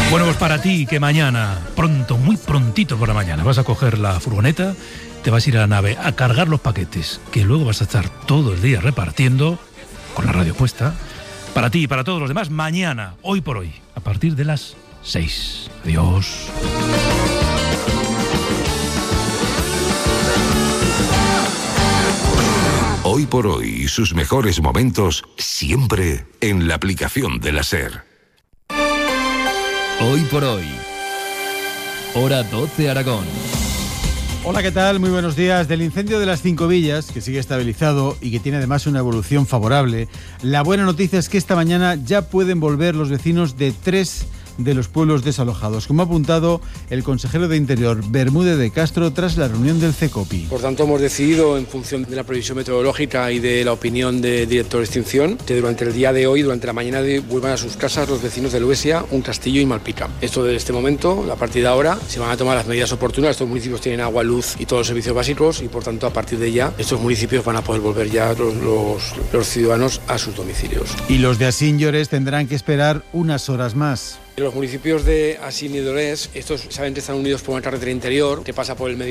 Bueno, pues para ti que mañana, pronto, muy prontito por la mañana, vas a coger la furgoneta, te vas a ir a la nave a cargar los paquetes, que luego vas a estar todo el día repartiendo, con la radio puesta, para ti y para todos los demás, mañana, hoy por hoy, a partir de las 6. Adiós. Hoy por hoy y sus mejores momentos siempre en la aplicación de la SER. Hoy por hoy. Hora 12 Aragón. Hola, ¿qué tal? Muy buenos días. Del incendio de las Cinco Villas, que sigue estabilizado y que tiene además una evolución favorable, la buena noticia es que esta mañana ya pueden volver los vecinos de 3 de los pueblos desalojados, como ha apuntado el consejero de Interior, Bermúdez de Castro, tras la reunión del CECOPI. Por tanto, hemos decidido, en función de la previsión meteorológica y de la opinión del director de extinción, que durante el día de hoy, durante la mañana de hoy, vuelvan a sus casas los vecinos de Luesia, Un Castillo y Malpica. Esto desde este momento, a partir de ahora, se van a tomar las medidas oportunas. Estos municipios tienen agua, luz y todos los servicios básicos y, por tanto, a partir de ya, estos municipios van a poder volver ya los ciudadanos a sus domicilios. Y los de Asín y Ores tendrán que esperar unas horas más. Los municipios de Asín y de Ores, estos saben que están unidos por una carretera interior que pasa por el medio